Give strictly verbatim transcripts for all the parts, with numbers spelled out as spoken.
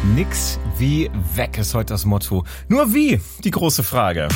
Nix wie weg ist heute das Motto. Nur wie? Die große Frage.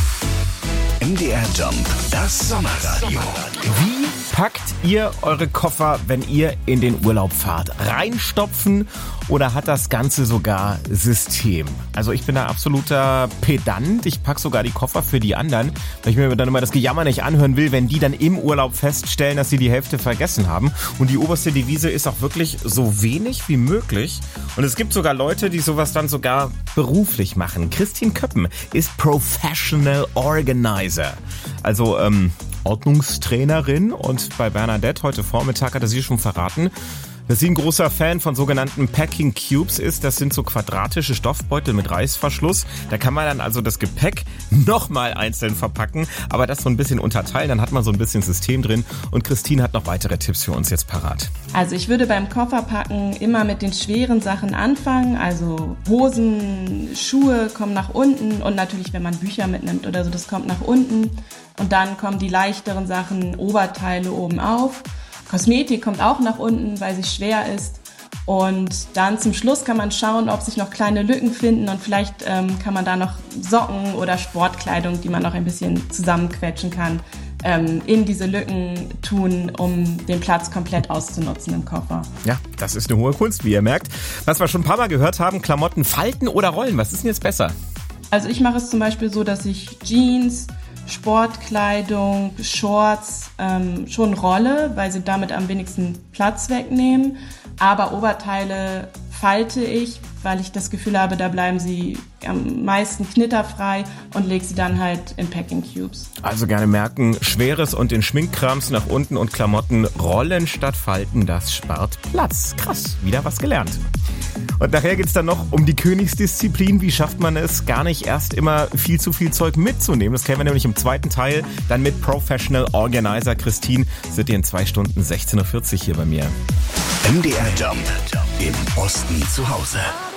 M D R Jump, das Sommerradio. Wie packt ihr eure Koffer, wenn ihr in den Urlaub fahrt? Reinstopfen oder hat das Ganze sogar System? Also ich bin da absoluter Pedant. Ich pack sogar die Koffer für die anderen, weil ich mir dann immer das Gejammer nicht anhören will, wenn die dann im Urlaub feststellen, dass sie die Hälfte vergessen haben. Und die oberste Devise ist auch wirklich so wenig wie möglich. Und es gibt sogar Leute, die sowas dann sogar beruflich machen. Christine Köppen ist Professional Organizer. Also ähm, Ordnungstrainerin, und bei Bernadette heute Vormittag hatte sie schon verraten, dass sie ein großer Fan von sogenannten Packing Cubes ist. Das sind so quadratische Stoffbeutel mit Reißverschluss. Da kann man dann also das Gepäck nochmal einzeln verpacken, aber das so ein bisschen unterteilen. Dann hat man so ein bisschen System drin. Und Christine hat noch weitere Tipps für uns jetzt parat. Also ich würde beim Kofferpacken immer mit den schweren Sachen anfangen. Also Hosen, Schuhe kommen nach unten und natürlich, wenn man Bücher mitnimmt oder so, das kommt nach unten. Und dann kommen die leichteren Sachen, Oberteile oben auf. Kosmetik kommt auch nach unten, weil sie schwer ist. Und dann zum Schluss kann man schauen, ob sich noch kleine Lücken finden, und vielleicht ähm, kann man da noch Socken oder Sportkleidung, die man noch ein bisschen zusammenquetschen kann, ähm, in diese Lücken tun, um den Platz komplett auszunutzen im Koffer. Ja, das ist eine hohe Kunst, wie ihr merkt. Was wir schon ein paar Mal gehört haben, Klamotten falten oder rollen, was ist denn jetzt besser? Also ich mache es zum Beispiel so, dass ich Jeans, Sportkleidung, Shorts ähm, schon rolle, weil sie damit am wenigsten Platz wegnehmen. Aber Oberteile falte ich, weil ich das Gefühl habe, da bleiben sie am meisten knitterfrei, und lege sie dann halt in Packing Cubes. Also gerne merken, Schweres und den Schminkkrams nach unten und Klamotten rollen statt falten, das spart Platz. Krass, wieder was gelernt. Und nachher geht's dann noch um die Königsdisziplin. Wie schafft man es, gar nicht erst immer viel zu viel Zeug mitzunehmen? Das kennen wir nämlich im zweiten Teil. Dann mit Professional Organizer Christine. Seid ihr in zwei Stunden sechzehn Uhr vierzig hier bei mir. M D R Jump, im Osten zu Hause.